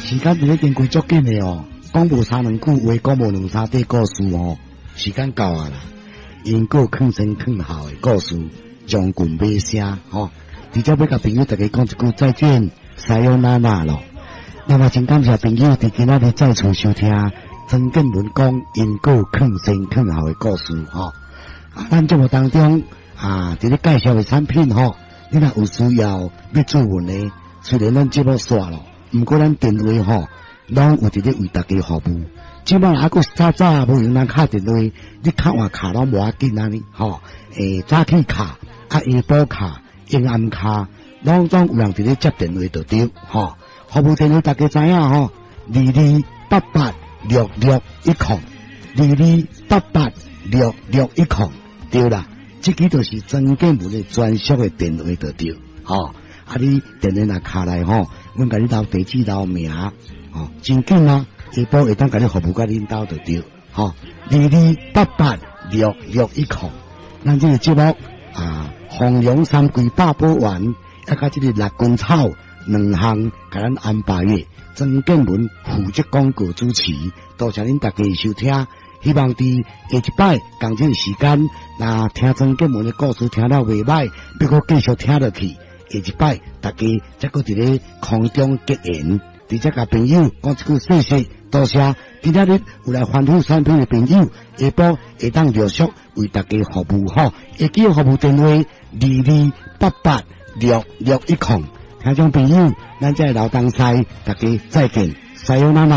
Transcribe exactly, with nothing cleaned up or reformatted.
时间伫咧经过足紧的哦，讲无三两句话，讲无两三块故事哦，时间到啊啦。因果坑先坑后的故事，将军尾声吼。直接要甲朋友大家讲一句再见，撒由那拉咯。那么真感谢朋友伫今仔日再次收听曾建文讲因果坑先坑后的故事吼。啊，咱节目当中啊，伫咧介绍的产品吼，你若有需要要做文的，虽然咱节目煞咯。毋过咱电话吼，拢有伫咧为大家服务。即摆还佫早早无用咱敲电话，你敲换卡拢无要紧安尼吼。诶，早起卡、啊下晡卡、阴暗卡，拢总有人伫咧接电话就对吼。服务电话大家知影吼，二二八八六六一空，二二八八六六一空，对啦。即个就是曾建文的专属的电话就对吼。啊，你电话若敲来吼，阮甲你留地址、留名，吼，真紧啊！下晡会当甲你服务甲恁兜就对，吼，二二八八六六一空。咱这个节目啊，弘扬三桂八宝丸，啊，甲这个六根草两项，甲咱安排的曾建文负责广告主持，多谢恁大家收听。希望伫下一摆共这个时间，若听曾建文的故事听了袂歹，要搁继续听落去。下一摆，大家再搁伫咧空中结缘，直接甲朋友讲一句谢谢，多谢。今仔日有来欢呼产品的朋友，下晡会当陆续为大家服务吼。会记服务电话二二八八六六一空，听众朋友，咱在老东西，大家再见，撒由那拉。